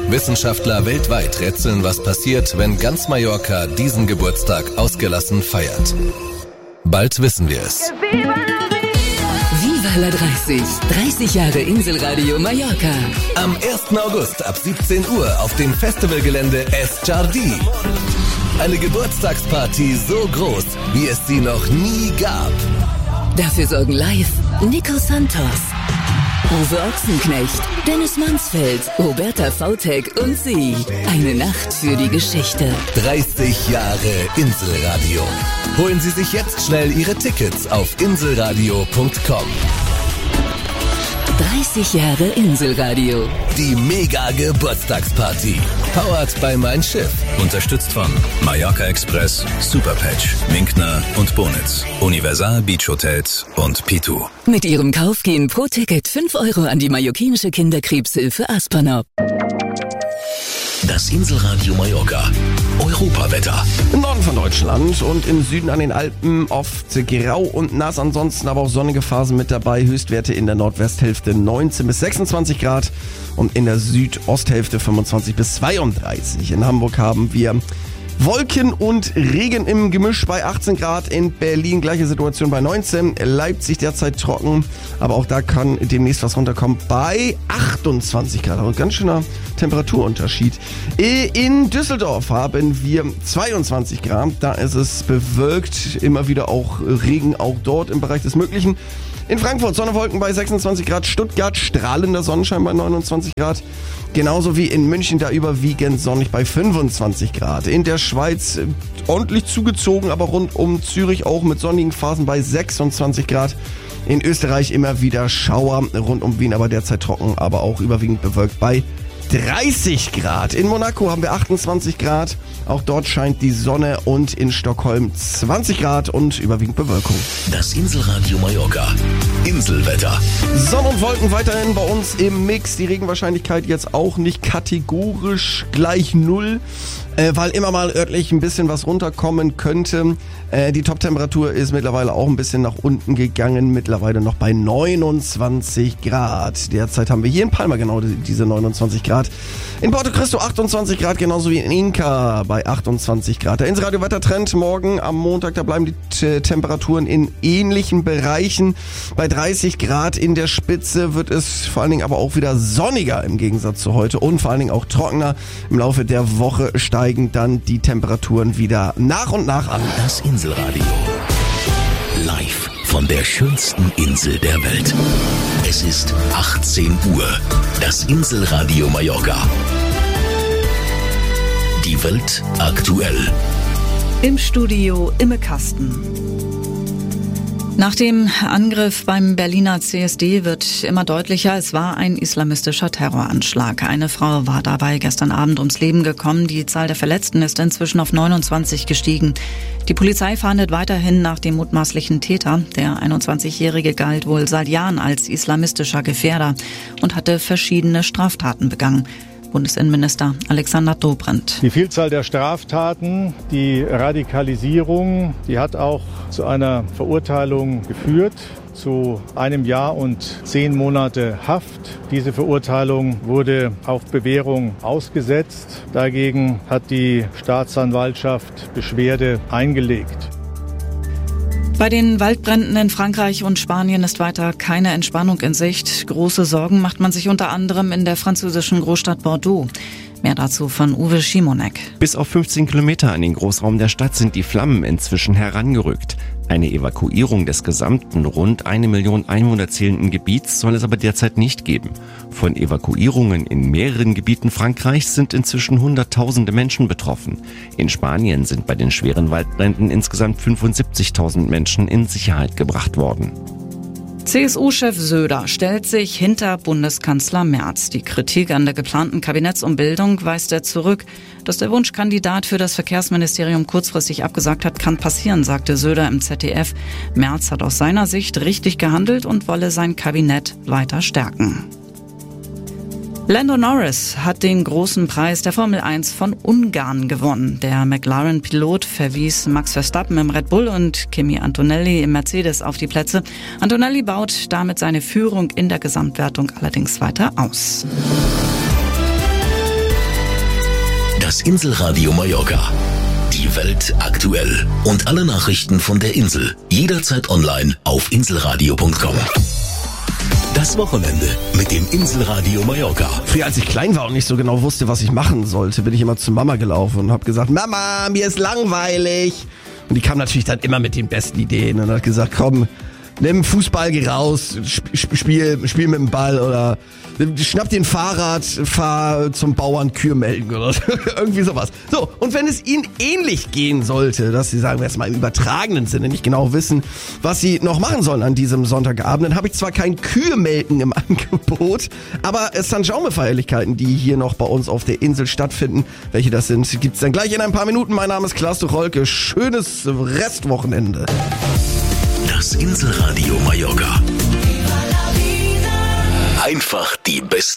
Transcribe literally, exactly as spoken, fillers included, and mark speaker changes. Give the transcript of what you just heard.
Speaker 1: Wissenschaftler weltweit rätseln, was passiert, wenn ganz Mallorca diesen Geburtstag ausgelassen feiert. Bald wissen wir es.
Speaker 2: Viva la dreißig. dreißig Jahre Inselradio Mallorca.
Speaker 1: Am ersten August ab siebzehn Uhr auf dem Festivalgelände Es Jardí. Eine Geburtstagsparty so groß, wie es sie noch nie gab.
Speaker 2: Dafür sorgen live Nico Santos, Uwe Ochsenknecht, Dennis Mansfeld, Roberta Vautek und sie. Eine Nacht für die Geschichte.
Speaker 1: dreißig Jahre Inselradio. Holen Sie sich jetzt schnell Ihre Tickets auf inselradio punkt com.
Speaker 2: dreißig Jahre Inselradio.
Speaker 1: Die Mega-Geburtstagsparty. Powered by Mein Schiff.
Speaker 3: Unterstützt von Mallorca Express, Superpatch, Minkner und Bonitz, Universal Beach Hotels und Pitu.
Speaker 2: Mit ihrem Kauf gehen pro Ticket fünf Euro an die mallorquinische Kinderkrebshilfe Aspernop.
Speaker 3: Das Inselradio Mallorca. Europawetter.
Speaker 4: Im Norden von Deutschland und im Süden an den Alpen oft grau und nass, ansonsten aber auch sonnige Phasen mit dabei. Höchstwerte in der Nordwesthälfte neunzehn bis sechsundzwanzig Grad und in der Südosthälfte fünfundzwanzig bis zweiunddreißig. In Hamburg haben wir Wolken und Regen im Gemisch bei achtzehn Grad, in Berlin gleiche Situation bei neunzehn, Leipzig derzeit trocken, aber auch da kann demnächst was runterkommen bei achtundzwanzig Grad, also ganz schöner Temperaturunterschied. In Düsseldorf haben wir zweiundzwanzig Grad, da ist es bewölkt, immer wieder auch Regen, auch dort im Bereich des Möglichen. In Frankfurt Sonne, Wolken bei sechsundzwanzig Grad, Stuttgart strahlender Sonnenschein bei neunundzwanzig Grad, genauso wie in München da überwiegend sonnig bei fünfundzwanzig Grad. In der Schweiz ordentlich zugezogen, aber rund um Zürich auch mit sonnigen Phasen bei sechsundzwanzig Grad. In Österreich immer wieder Schauer, rund um Wien aber derzeit trocken, aber auch überwiegend bewölkt bei dreißig Grad. In Monaco haben wir achtundzwanzig Grad, auch dort scheint die Sonne, und in Stockholm zwanzig Grad und überwiegend Bewölkung.
Speaker 3: Das Inselradio Mallorca. Inselwetter.
Speaker 4: Sonne und Wolken weiterhin bei uns im Mix. Die Regenwahrscheinlichkeit jetzt auch nicht kategorisch gleich null, äh, weil immer mal örtlich ein bisschen was runterkommen könnte. Äh, die Top-Temperatur ist mittlerweile auch ein bisschen nach unten gegangen, mittlerweile noch bei neunundzwanzig Grad. Derzeit haben wir hier in Palma genau diese neunundzwanzig Grad. In Porto Cristo achtundzwanzig Grad, genauso wie in Inca bei achtundzwanzig Grad. Der Inselradio-Wettertrend morgen am Montag, da bleiben die T- Temperaturen in ähnlichen Bereichen. Bei dreißig Grad in der Spitze wird es vor allen Dingen aber auch wieder sonniger im Gegensatz zu heute und vor allen Dingen auch trockener. Im Laufe der Woche steigen dann die Temperaturen wieder nach und nach an.
Speaker 3: Das Inselradio. Live von der schönsten Insel der Welt. Es ist achtzehn Uhr. Das Inselradio Mallorca. Die Welt aktuell.
Speaker 5: Im Studio Imme Kasten. Nach dem Angriff beim Berliner C S D wird immer deutlicher, es war ein islamistischer Terroranschlag. Eine Frau war dabei gestern Abend ums Leben gekommen. Die Zahl der Verletzten ist inzwischen auf neunundzwanzig gestiegen. Die Polizei fahndet weiterhin nach dem mutmaßlichen Täter. Der einundzwanzigjährige galt wohl seit Jahren als islamistischer Gefährder und hatte verschiedene Straftaten begangen. Bundesinnenminister Alexander Dobrindt.
Speaker 6: Die Vielzahl der Straftaten, die Radikalisierung, die hat auch zu einer Verurteilung geführt, zu einem Jahr und zehn Monate Haft. Diese Verurteilung wurde auf Bewährung ausgesetzt. Dagegen hat die Staatsanwaltschaft Beschwerde eingelegt.
Speaker 5: Bei den Waldbränden in Frankreich und Spanien ist weiter keine Entspannung in Sicht. Große Sorgen macht man sich unter anderem in der französischen Großstadt Bordeaux. Mehr dazu von Uwe Schimonek.
Speaker 7: Bis auf fünfzehn Kilometer an den Großraum der Stadt sind die Flammen inzwischen herangerückt. Eine Evakuierung des gesamten rund eine Million Einwohner zählenden Gebiets soll es aber derzeit nicht geben. Von Evakuierungen in mehreren Gebieten Frankreichs sind inzwischen hunderttausende Menschen betroffen. In Spanien sind bei den schweren Waldbränden insgesamt fünfundsiebzigtausend Menschen in Sicherheit gebracht worden.
Speaker 5: C S U-Chef Söder stellt sich hinter Bundeskanzler Merz. Die Kritik an der geplanten Kabinettsumbildung weist er zurück. Dass der Wunschkandidat für das Verkehrsministerium kurzfristig abgesagt hat, kann passieren, sagte Söder im Z D F. Merz hat aus seiner Sicht richtig gehandelt und wolle sein Kabinett weiter stärken. Lando Norris hat den großen Preis der Formel eins von Ungarn gewonnen. Der McLaren-Pilot verwies Max Verstappen im Red Bull und Kimi Antonelli im Mercedes auf die Plätze. Antonelli baut damit seine Führung in der Gesamtwertung allerdings weiter aus.
Speaker 3: Das Inselradio Mallorca. Die Welt aktuell. Und alle Nachrichten von der Insel. Jederzeit online auf inselradio punkt com. Das Wochenende mit dem Inselradio Mallorca.
Speaker 4: Früher, als ich klein war und nicht so genau wusste, was ich machen sollte, bin ich immer zu Mama gelaufen und habe gesagt, Mama, mir ist langweilig. Und die kam natürlich dann immer mit den besten Ideen und hat gesagt, komm, nimm Fußball, geh raus, sp- spiel, spiel mit dem Ball oder schnapp dir ein Fahrrad, fahr zum Bauern Kühe melken oder so. Irgendwie sowas. So, und wenn es Ihnen ähnlich gehen sollte, dass Sie, sagen wir jetzt mal im übertragenen Sinne, nicht genau wissen, was Sie noch machen sollen an diesem Sonntagabend, dann habe ich zwar kein Kühe melken im Angebot, aber Sankt Jaume-Feierlichkeiten, die hier noch bei uns auf der Insel stattfinden, welche das sind, gibt's dann gleich in ein paar Minuten. Mein Name ist Klaas Tucholke. Schönes Restwochenende.
Speaker 3: Das Inselradio Mallorca. Einfach die besten